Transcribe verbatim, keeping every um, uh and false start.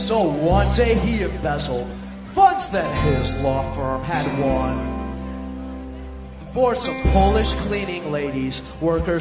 So one day he embezzled funds that his law firm had won. For some Polish cleaning ladies, workers